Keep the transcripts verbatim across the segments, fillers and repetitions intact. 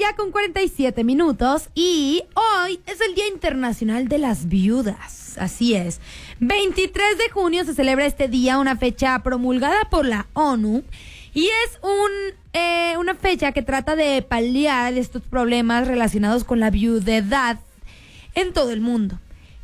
ya con cuarenta y siete minutos y hoy es el Día Internacional de las Viudas. Así es. veintitrés de junio se celebra este día, una fecha promulgada por la ONU y es un eh, una fecha que trata de paliar estos problemas relacionados con la viudedad en todo el mundo.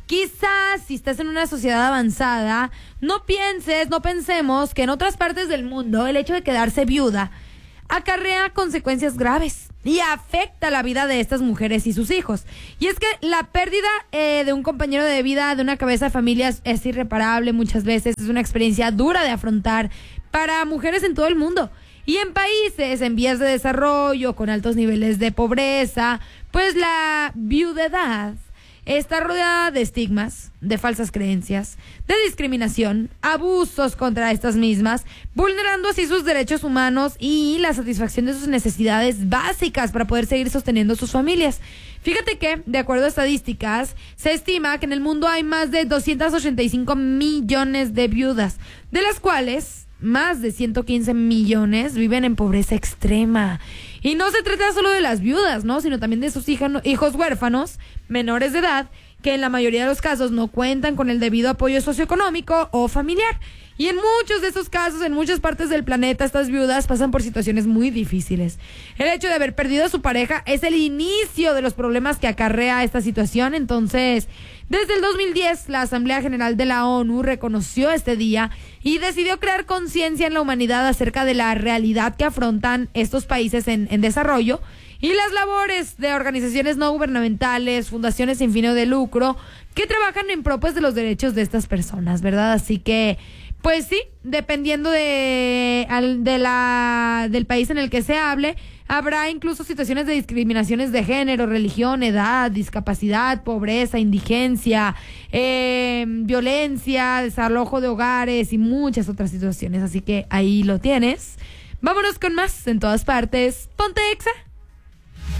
Quizás si estás en una sociedad avanzada, no pienses, no pensemos que en otras partes del mundo el hecho de quedarse viuda acarrea consecuencias graves y afecta la vida de estas mujeres y sus hijos. Y es que la pérdida eh, de un compañero de vida, de una cabeza de familia, es, es irreparable muchas veces. Es una experiencia dura de afrontar para mujeres en todo el mundo. Y en países en vías de desarrollo, con altos niveles de pobreza, pues la viudedad está rodeada de estigmas, de falsas creencias, de discriminación, abusos contra estas mismas, vulnerando así sus derechos humanos y la satisfacción de sus necesidades básicas para poder seguir sosteniendo sus familias. Fíjate que, de acuerdo a estadísticas, se estima que en el mundo hay más de doscientos ochenta y cinco millones de viudas, de las cuales más de ciento quince millones viven en pobreza extrema. Y no se trata solo de las viudas, ¿no? Sino también de sus hijos, hijos huérfanos, menores de edad, que en la mayoría de los casos no cuentan con el debido apoyo socioeconómico o familiar. Y en muchos de esos casos, en muchas partes del planeta, estas viudas pasan por situaciones muy difíciles. El hecho de haber perdido a su pareja es el inicio de los problemas que acarrea esta situación. Entonces, desde el dos mil diez, la Asamblea General de la ONU reconoció este día y decidió crear conciencia en la humanidad acerca de la realidad que afrontan estos países en, en desarrollo y las labores de organizaciones no gubernamentales, fundaciones sin fines de lucro, que trabajan en pro pues, de los derechos de estas personas, ¿verdad? Así que, pues sí, dependiendo de, de la, del país en el que se hable, habrá incluso situaciones de discriminaciones de género, religión, edad, discapacidad, pobreza, indigencia, eh, violencia, desalojo de hogares y muchas otras situaciones. Así que ahí lo tienes. Vámonos con más en todas partes. Ponte Exa.